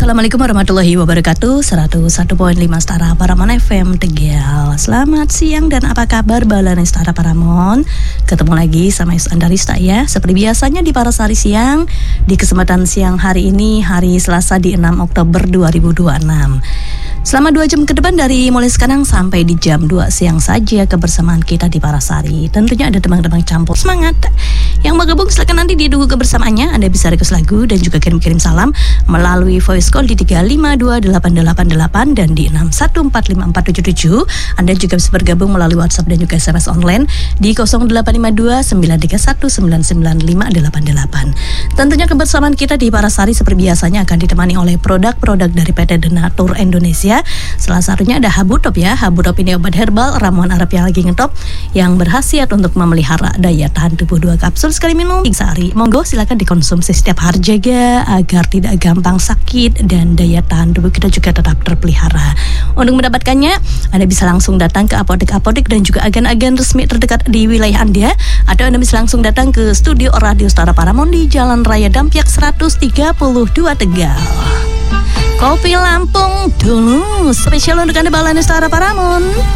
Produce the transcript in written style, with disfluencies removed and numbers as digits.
Assalamualaikum warahmatullahi wabarakatuh. 101.5 Setara Paramon FM Tegal. Selamat siang dan apa kabar Balani Setara Paramon? Ketemu lagi sama Yus Andarista ya. Seperti biasanya di Parasari Siang. Di kesempatan siang hari ini, hari Selasa di 6 Oktober 2026. Selama 2 jam ke depan dari mulai sekarang sampai di jam 2 siang saja kebersamaan kita di Parasari. Tentunya ada teman-teman campur semangat. Yang mau gabung silakan nanti ditunggu kebersamaannya. Anda bisa request lagu dan juga kirim-kirim salam melalui voice call di 3528888 dan di 6145477. Anda juga bisa bergabung melalui WhatsApp dan juga SMS online di 085293199588. Tentunya kebersamaan kita di Parasari seperti biasanya akan ditemani oleh produk-produk dari PT Denatur Indonesia. Salah satunya ada Habutop ya. Habutop ini obat herbal ramuan Arab yang lagi ngetop yang berkhasiat untuk memelihara daya tahan tubuh. 2 kapsul sekali minum sehari. Monggo silakan dikonsumsi setiap hari jaga agar tidak gampang sakit dan daya tahan tubuh kita juga tetap terpelihara. Untuk mendapatkannya, Anda bisa langsung datang ke apotek-apotek dan juga agen-agen resmi terdekat di wilayah Anda, atau Anda bisa langsung datang ke studio Radio Setara Paramon di Jalan Raya Dampyak 132 Tegal. Kopi Lampung dulu spesial untuk Anda Balani Setara Paramon.